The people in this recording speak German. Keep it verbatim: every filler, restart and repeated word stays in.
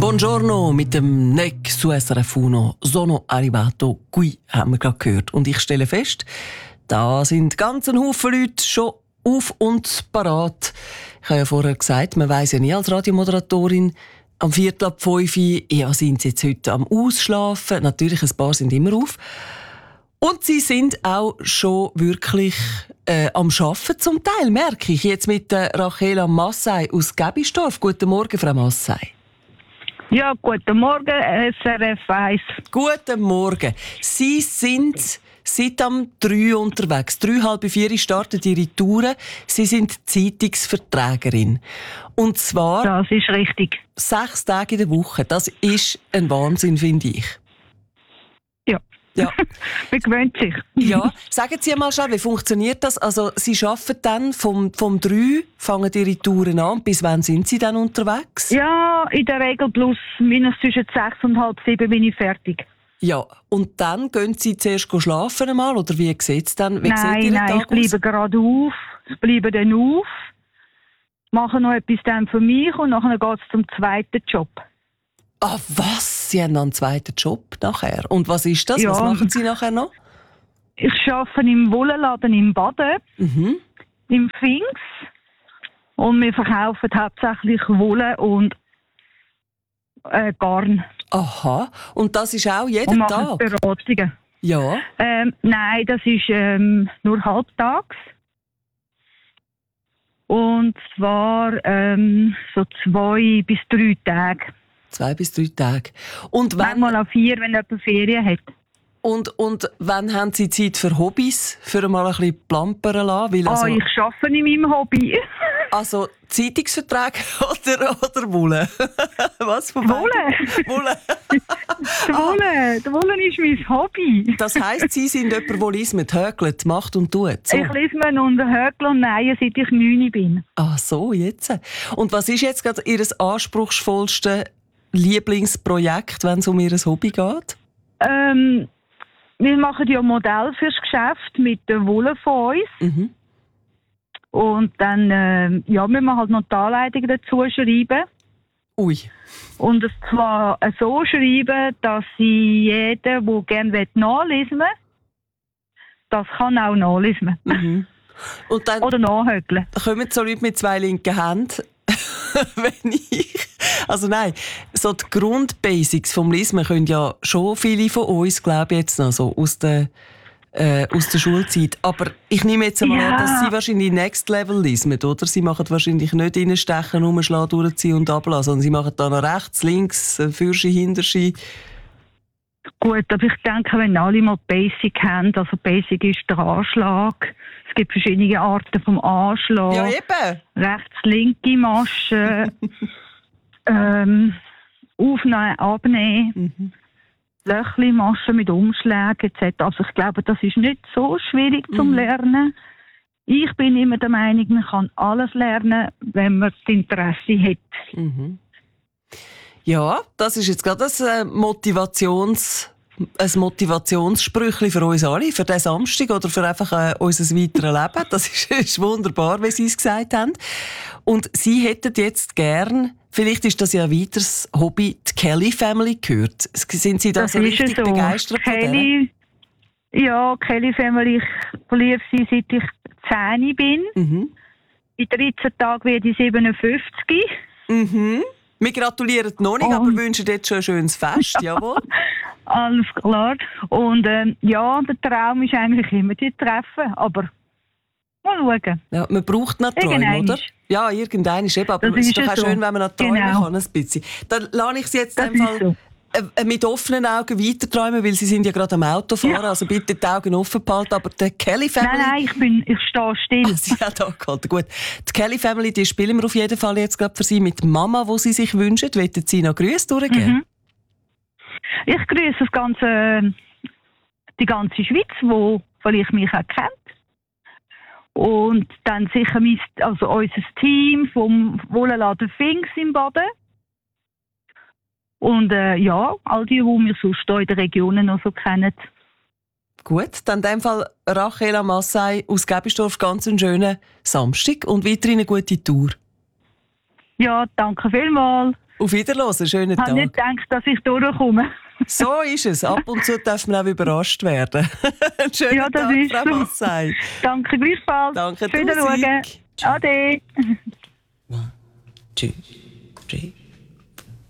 Buongiorno mit dem Neck su S R F uno. Sono arrivato qui, haben wir gerade gehört. Und ich stelle fest, da sind ganz ein Haufen Leute schon auf und parat. Ich habe ja vorher gesagt, man weiss ja nie als Radiomoderatorin, am Viertel ab fünf, ja, sind sie jetzt heute am Ausschlafen. Natürlich, ein paar sind immer auf. Und sie sind auch schon wirklich äh, am Arbeiten zum Teil, merke ich. Jetzt mit der Rachela Massay aus Gebistorf. Guten Morgen, Frau Massay. Ja, guten Morgen, S R F eins. Guten Morgen. Sie sind seit am drei unterwegs. Drei, halb vier starten Ihre Touren. Sie sind Zeitungsverträgerin. Und zwar... Das ist richtig. Sechs Tage in der Woche. Das ist ein Wahnsinn, finde ich. Ja. Ja. Man gewöhnt sich. Ja. Sagen Sie mal schnell, wie funktioniert das? Also, Sie arbeiten dann vom, vom drei, fangen Ihre Touren an. Bis wann sind Sie dann unterwegs? Ja, in der Regel plus minus zwischen sechs und halb sieben bin ich fertig. Ja. Und dann gehen Sie zuerst schlafen einmal? Oder wie sieht es dann? Wie nein, sieht Ihr nein, Tag ich bleibe aus? gerade auf. Ich bleibe dann auf. Mache noch etwas dann für mich und nachher geht es zum zweiten Job. Ah, was? Sie haben noch einen zweiten Job nachher. Und was ist das? Ja. Was machen Sie nachher noch? Ich arbeite im Wollenladen im Baden, Mhm. im Finks. Und wir verkaufen hauptsächlich Wolle und äh, Garn. Aha. Und das ist auch Und jeden machen Tag? Beratungen. Ja. Ähm, nein, das ist ähm, nur halbtags. Und zwar ähm, so zwei bis drei Tage. Zwei bis drei Tage. Und wann, Manchmal auch vier, wenn jemand Ferien hat. und, und wann haben Sie Zeit für Hobbys? Für mal ein bisschen plampern lassen? Weil also, Ah, ich arbeite in meinem Hobby. also Zeitungsverträge oder, oder Wolle? Was von beiden? Wolle. Wolle. Die Wolle. Die Wolle ist mein Hobby. Das heisst, Sie sind jemand, der lismet, hökelt, macht und tut. So. Ich lese mir unter Höckl und Nein, seit ich neun bin. Ah, so, jetzt. Und was ist jetzt gerade Ihr anspruchsvollste Lieblingsprojekt, wenn es um Ihr Hobby geht? Ähm, wir machen ja Modell fürs Geschäft mit der Wolle von uns. Mhm. Und dann, ähm, ja, müssen wir halt noch die Anleitung dazu schreiben. Ui. Und es zwar so schreiben, dass sie jeder, der gerne nachlesen will, das kann auch nachlesen. Mhm. Und dann Oder nachhökeln. kommen so Leute mit zwei linken Händen, wenn ich... Also nein, so die Grundbasics vom Lesen können ja schon viele von uns, glaube ich, jetzt noch so aus der, äh, aus der Schulzeit. Aber ich nehme jetzt einmal Ja. an, dass Sie wahrscheinlich Next Level lesen, oder? Sie machen wahrscheinlich nicht reinstechen, rumschlagen, durchziehen und ablassen, sondern Sie machen da noch rechts, links, äh, Fürschi, Hinterschi. Gut, aber ich denke, wenn alle mal Basic haben, also Basic ist der Anschlag. Es gibt verschiedene Arten vom Anschlag. Ja, eben. Rechts, linke Masche. ähm, aufnehmen, abnehmen. Mhm. Löchli-Maschen mit Umschlägen et cetera. Also ich glaube, das ist nicht so schwierig zum Mhm. Lernen. Ich bin immer der Meinung, man kann alles lernen, wenn man das Interesse hat. Mhm. Ja, das ist jetzt gerade ein äh, Motivations... ein Motivationssprüchli für uns alle, für diesen Samstag oder für einfach äh, unser weiteres Leben. Das ist, ist wunderbar, wie Sie es gesagt haben. Und Sie hätten jetzt gern, vielleicht ist das ja ein weiteres Hobby, die Kelly Family gehört. Sind Sie da Das so ist richtig so. begeistert von der? Kelly, ja, Kelly Family, ich verliere sie, seit ich zehn bin. Mhm. In dreizehn Tagen werde ich siebenundfünfzig. Mhm. Wir gratulieren noch nicht, Oh. aber wünschen jetzt schon ein schönes Fest, jawohl. Alles klar. Und ähm, ja, der Traum ist eigentlich immer, die zu treffen. Aber mal schauen. Ja, man braucht noch Träume, Irgendein oder? ist. Ja, irgendein ist eben, aber Das es ist ist doch ja auch so. schön, wenn man noch träumen Genau. kann, ein bisschen. Dann lasse ich Sie jetzt Das in dem ist Fall so. äh, mit offenen Augen weiterträumen, weil Sie sind ja gerade am Autofahren, Ja. also bitte die Augen offen behalten. Aber die Kelly Family... Nein, nein, ich, bin, ich stehe still. Ah, Sie haben da gehalten, gut. Die Kelly Family, die spielen wir auf jeden Fall jetzt gerade für Sie mit Mama, wo Sie sich wünschen. Wollen Sie noch Grüße durchgeben? Mhm. Ich grüße das ganze, die ganze Schweiz, wo vielleicht mich auch kennt. Und dann sicher mein, also unser Team vom Wollenladen Finks im Baden. Und äh, ja, all die, die wir sonst hier in den Regionen noch so kennen. Gut, dann in dem Fall Rachela Massay aus Gebistorf, ganz einen schönen Samstag und weiterhin eine gute Tour. Ja, danke vielmals. Auf Wiederhören, schönen Tag. Ich habe nicht gedacht, dass ich durchkomme. So ist es. Ab und zu darf man auch überrascht werden. Schönen Ja, das Tag, ist Frau so. Massei. Danke gleichfalls. Danke, Wiederschauen. Tausig. Ade. One, two, three.